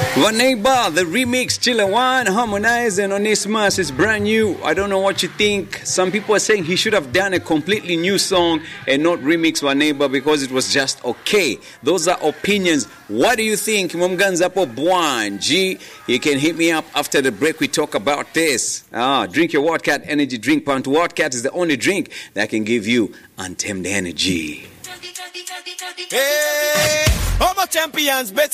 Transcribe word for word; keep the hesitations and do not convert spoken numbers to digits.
Waneba, the remix, Chilla One, Harmonize and Onesimus is brand new. I don't know what you think. Some people are saying he should have done a completely new song and not remix Waneba because it was just okay. Those are opinions. What do you think? Mumganzapo Bwan G. You can hit me up after the break. We talk about this. Ah, drink your Wildcat energy drink. Pound Wildcat is the only drink that can give you untamed energy. Hey, Homo champions,